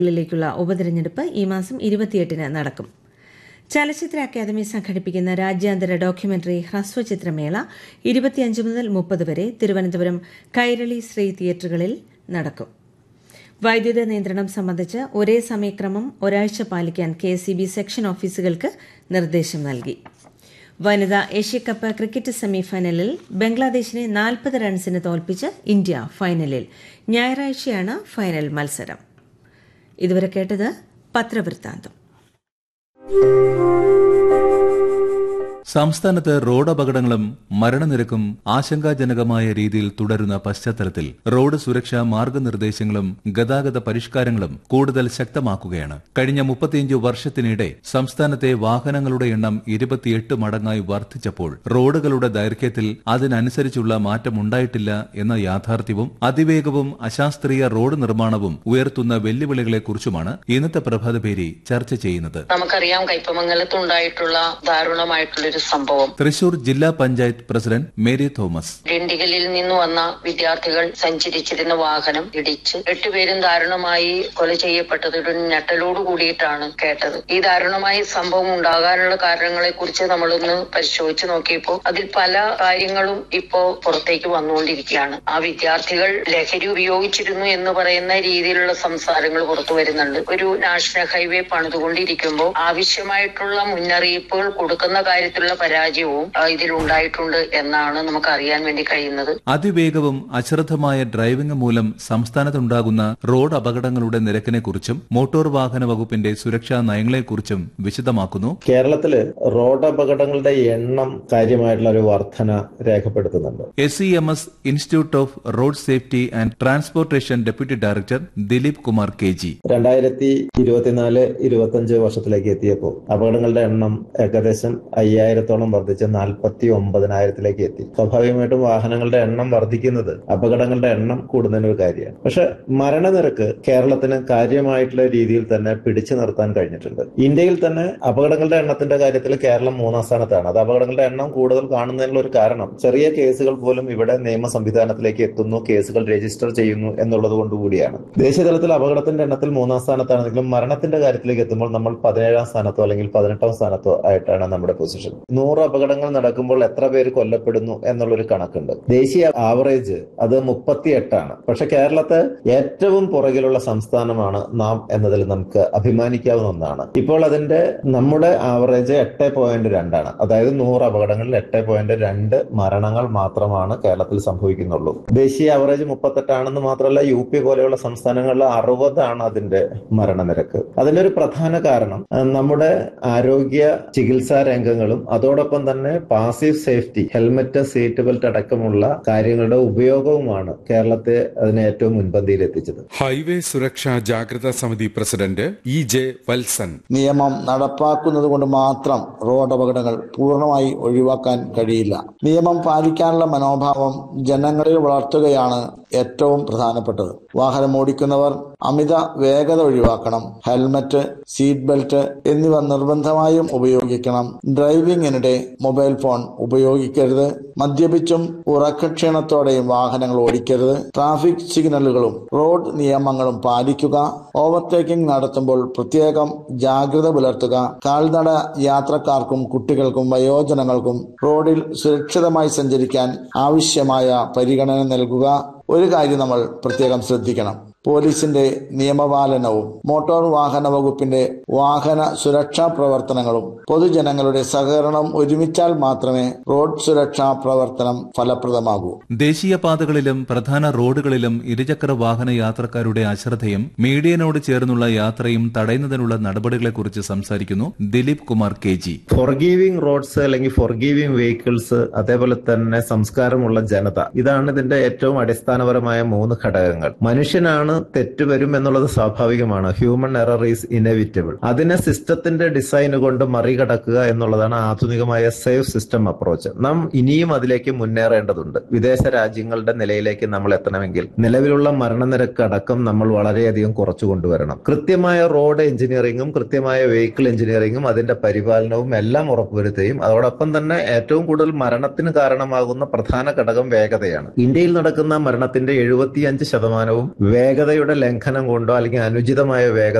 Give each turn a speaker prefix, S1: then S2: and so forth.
S1: ിലേക്കുള്ള ഉപതെരഞ്ഞെടുപ്പ് ഈ മാസം 28-ന് നടക്കും. ചലച്ചിത്ര അക്കാദമി സംഘടിപ്പിക്കുന്ന രാജ്യാന്തര ഡോക്യുമെന്ററി ഹ്രസ്വചിത്രമേള 25 മുതൽ 30 വരെ തിരുവനന്തപുരം കൈരളി ശ്രീ തിയേറ്ററുകളിൽ നടക്കും. വൈദ്യുത നിയന്ത്രണം സംബന്ധിച്ച് ഒരേ സമയക്രമം ഒരാഴ്ച പാലിക്കാൻ KSEB സെക്ഷൻ ഓഫീസുകൾക്ക് നിർദ്ദേശം നൽകി. വനിതാ ഏഷ്യാകപ്പ് ക്രിക്കറ്റ് സെമിഫൈനലിൽ ബംഗ്ലാദേശിനെ 40 റൺസിന് തോൽപ്പിച്ച് ഇന്ത്യ ഫൈനലിൽ. ഞായറാഴ്ചയാണ് ഫൈനൽ മത്സരം. ഇതുവരെ കേട്ടത് പത്രവൃത്താന്തം.
S2: സംസ്ഥാനത്ത് റോഡ് അപകടങ്ങളും മരണനിരക്കും ആശങ്കാജനകമായ രീതിയിൽ തുടരുന്ന പശ്ചാത്തലത്തിൽ റോഡ് സുരക്ഷാ മാർഗനിർദ്ദേശങ്ങളും ഗതാഗത പരിഷ്കാരങ്ങളും കൂടുതൽ ശക്തമാക്കുകയാണ്. കഴിഞ്ഞ 35 വർഷത്തിനിടെ സംസ്ഥാനത്തെ വാഹനങ്ങളുടെ എണ്ണം 28 മടങ്ങായി വർദ്ധിച്ചപ്പോൾ റോഡുകളുടെ ദൈർഘ്യത്തിൽ അതിനനുസരിച്ചുള്ള മാറ്റമുണ്ടായിട്ടില്ല എന്ന യാഥാർത്ഥ്യവും അതിവേഗവും അശാസ്ത്രീയ റോഡ് നിർമ്മാണവും ഉയർത്തുന്ന വെല്ലുവിളികളെക്കുറിച്ചുമാണ് ഇന്നത്തെ പ്രഭാതപേരി ചർച്ച ചെയ്യുന്നത്.
S3: നമുക്കറിയാം, കയ്പമംഗലത്തുണ്ടായിട്ടുള്ള ദാരുണമായിട്ടുള്ളൊരു സംഭവം.
S2: തൃശൂർ ജില്ലാ പഞ്ചായത്ത് പ്രസിഡന്റ് മേരി തോമസ്.
S3: ഡിണ്ടിഗലിൽ നിന്ന് വന്ന വിദ്യാർത്ഥികൾ സഞ്ചരിച്ചിരുന്ന വാഹനം ഇടിച്ച് 8 പേരും ദാരുണമായി കൊല ചെയ്യപ്പെട്ടത് ഒരു ഞെട്ടലോട് കൂടിയിട്ടാണ് കേട്ടത്. ഈ ദാരുണമായ സംഭവം ഉണ്ടാകാനുള്ള കാരണങ്ങളെ കുറിച്ച് നമ്മളൊന്ന് പരിശോധിച്ച് നോക്കിയപ്പോൾ അതിൽ പല കാര്യങ്ങളും ഇപ്പോ പുറത്തേക്ക് വന്നുകൊണ്ടിരിക്കുകയാണ്. ആ വിദ്യാർത്ഥികൾ ലഹരി ഉപയോഗിച്ചിരുന്നു എന്ന് പറയുന്ന രീതിയിലുള്ള സംസാരങ്ങൾ പുറത്തു വരുന്നുണ്ട്. ഒരു നാഷണൽ ഹൈവേ പണിതുകൊണ്ടിരിക്കുമ്പോൾ ആവശ്യമായിട്ടുള്ള മുന്നറിയിപ്പുകൾ കൊടുക്കുന്ന കാര്യത്തിലുള്ള പരാജയവും ഇതിലുണ്ടായിട്ടുണ്ട് എന്നാണ് നമുക്ക് അറിയാൻ വേണ്ടി കഴിയുന്നത്.
S2: അതിവേഗവും അശ്രദ്ധമായ ഡ്രൈവിംഗ് മൂലം സംസ്ഥാനത്തുണ്ടാകുന്ന റോഡ് അപകടങ്ങളുടെ നിരക്കിനെ കുറിച്ചും മോട്ടോർ വാഹന വകുപ്പിന്റെ സുരക്ഷാ നയങ്ങളെക്കുറിച്ചും വിശദമാക്കുന്നു.
S4: കേരളത്തില് റോഡ് അപകടങ്ങളുടെ എണ്ണം കാര്യമായിട്ടുള്ള ഒരു വർധന രേഖപ്പെടുത്തുന്നുണ്ട്.
S2: SEMS institute off road safety and transportation deputy director Dileep Kumar KG
S4: 2024-25 വർഷത്തിലേക്ക് എത്തിയപ്പോൾ അപകടങ്ങളുടെ എണ്ണം ഏകദേശം 5000-ഓളം വർദ്ധിച്ച് 49,000-ലേക്ക് എത്തി. സ്വാഭാവികമായിട്ടും വാഹനങ്ങളുടെ എണ്ണം വർദ്ധിക്കുന്നത് അപകടങ്ങളുടെ എണ്ണം കൂടുന്നതിന് ഒരു കാര്യമാണ്. പക്ഷെ മരണനിരക്ക് കേരളത്തിന് കാര്യമായിട്ടുള്ള രീതിയിൽ തന്നെ പിടിച്ചു നിർത്താൻ കഴിഞ്ഞിട്ടുണ്ട്. ഇന്ത്യയിൽ തന്നെ അപകടങ്ങളുടെ എണ്ണത്തിന്റെ കാര്യത്തിൽ കേരളം 3-ാം സ്ഥാനത്താണ്. അത് അപകടങ്ങളുടെ എണ്ണം കൂടുതൽ കാണുന്നതിനുള്ള ഒരു കാരണം ചെറിയ കേസുകൾ പോലും ഇവിടെ നിയമ സംവിധാനത്തിലേക്ക് എത്തുന്നു, കേസുകൾ രജിസ്റ്റർ ചെയ്യുന്നു എന്നുള്ളത് കൊണ്ടുകൂടിയാണ്. ദേശീയ തലത്തിൽ അപകടത്തിന്റെ എണ്ണത്തിൽ 3-ാം സ്ഥാനത്താണെങ്കിലും മരണത്തിന്റെ കാര്യത്തിലേക്ക് എത്തുമ്പോൾ നമ്മൾ 17-ാം സ്ഥാനത്തോ അല്ലെങ്കിൽ 18-ാം സ്ഥാനത്തോ ആയിട്ടാണ് നമ്മുടെ പൊസിഷൻ. 100 അപകടങ്ങൾ നടക്കുമ്പോൾ എത്ര പേര് കൊല്ലപ്പെടുന്നു എന്നുള്ളൊരു കണക്കുണ്ട്. ദേശീയ ആവറേജ് അത് 38 പക്ഷെ കേരളത്തെ ഏറ്റവും പുറകിലുള്ള സംസ്ഥാനമാണ് നാം എന്നതിൽ നമുക്ക് അഭിമാനിക്കാവുന്ന ഒന്നാണ്. ഇപ്പോൾ അതിന്റെ നമ്മുടെ ആവറേജ് 8.2 അതായത് 100 അപകടങ്ങളിൽ 8.2 മരണങ്ങൾ മാത്രമാണ് കേരളത്തിൽ സംഭവിക്കുന്നുള്ളൂ. ദേശീയ ആവറേജ് 38 മാത്രമല്ല, UP പോലെയുള്ള സംസ്ഥാനങ്ങളിൽ 60 അതിന്റെ മരണനിരക്ക്. അതിന്റെ ഒരു പ്രധാന കാരണം നമ്മുടെ ആരോഗ്യ ചികിത്സാ രംഗങ്ങളും അതോടൊപ്പം തന്നെ passive safety, helmet, seat belt അടക്കമുള്ള കാര്യങ്ങളുടെ ഉപയോഗവുമാണ് കേരളത്തെ അതിനെ ഏറ്റവും മുൻപന്തിയിൽ എത്തിച്ചത്.
S5: ഹൈവേ സുരക്ഷാ ജാഗ്രതാ സമിതി പ്രസിഡന്റ് EJ വത്സൻ.
S6: നിയമം നടപ്പാക്കുന്നത് കൊണ്ട് മാത്രം റോഡ് അപകടങ്ങൾ പൂർണ്ണമായി ഒഴിവാക്കാൻ കഴിയില്ല. നിയമം പാലിക്കാനുള്ള മനോഭാവം ജനങ്ങളിൽ വളർത്തുകയാണ് ഏറ്റവും പ്രധാനപ്പെട്ടത്. വാഹനം ഓടിക്കുന്നവർ അമിത വേഗത ഒഴിവാക്കണം. ഹെൽമറ്റ്, സീറ്റ് ബെൽറ്റ് എന്നിവ നിർബന്ധമായും ഉപയോഗിക്കണം. ഡ്രൈവിംഗിനിടെ മൊബൈൽ ഫോൺ ഉപയോഗിക്കരുത്. മദ്യപിച്ചും ഉറക്കക്ഷീണത്തോടെയും വാഹനങ്ങൾ ഓടിക്കരുത്. ട്രാഫിക് സിഗ്നലുകളും റോഡ് നിയമങ്ങളും പാലിക്കുക. ഓവർടേക്കിംഗ് നടത്തുമ്പോൾ പ്രത്യേകം ജാഗ്രത പുലർത്തുക. കാൽനട യാത്രക്കാർക്കും കുട്ടികൾക്കും വയോജനങ്ങൾക്കും റോഡിൽ സുരക്ഷിതമായി സഞ്ചരിക്കാൻ ആവശ്യമായ പരിഗണന നൽകുക. ഒരു കാര്യം നമ്മൾ പ്രത്യേകം ശ്രദ്ധിക്കണം. പോലീസിന്റെ നിയമപാലനവും മോട്ടോർ വാഹന വകുപ്പിന്റെ വാഹന സുരക്ഷാ പ്രവർത്തനങ്ങളും പൊതുജനങ്ങളുടെ സഹകരണം ഒരുമിച്ചാൽ മാത്രമേ റോഡ് സുരക്ഷാ പ്രവർത്തനം ഫലപ്രദമാകൂ.
S2: ദേശീയപാതകളിലും പ്രധാന റോഡുകളിലും ഇരുചക്ര വാഹന യാത്രക്കാരുടെ അശ്രദ്ധയും മീഡിയനോട് ചേർന്നുള്ള യാത്രയും തടയുന്നതിനുള്ള നടപടികളെക്കുറിച്ച് സംസാരിക്കുന്നു Dileep Kumar KG.
S4: Forgiving roads അല്ലെങ്കിൽ ഫോർഗീവിംഗ് വെഹിക്കിൾസ്, അതേപോലെ തന്നെ സംസ്കാരമുള്ള ജനത, ഇതാണ് ഇതിന്റെ ഏറ്റവും അടിസ്ഥാനപരമായ 3 ഘടകങ്ങൾ. മനുഷ്യനാണ് തെറ്റ് വരും എന്നുള്ളത് സ്വാഭാവികമാണ്. Human error is inevitable. അതിനെ സിസ്റ്റത്തിന്റെ ഡിസൈൻ കൊണ്ട് മറികടക്കുക എന്നുള്ളതാണ് ആധുനികമായ സേഫ് സിസ്റ്റം അപ്രോച്ച്. നാം ഇനിയും അതിലേക്ക് മുന്നേറേണ്ടതുണ്ട്. വിദേശ രാജ്യങ്ങളുടെ നിലയിലേക്ക് നമ്മൾ എത്തണമെങ്കിൽ നിലവിലുള്ള മരണനിരക്ക് അടക്കം നമ്മൾ വളരെയധികം കുറച്ചു കൊണ്ടുവരണം. കൃത്യമായ റോഡ് എഞ്ചിനീയറിംഗും കൃത്യമായ വെഹിക്കിൾ എഞ്ചിനീയറിംഗും അതിന്റെ പരിപാലനവും എല്ലാം ഉറപ്പുവരുത്തുകയും അതോടൊപ്പം തന്നെ ഏറ്റവും കൂടുതൽ മരണത്തിന് കാരണമാകുന്ന പ്രധാന ഘടകം വേഗതയാണ്. ഇന്ത്യയിൽ നടക്കുന്ന മരണത്തിന്റെ 75% വേഗത വേഗതയുടെ ലംഘനം കൊണ്ടോ അല്ലെങ്കിൽ അനുചിതമായ വേഗത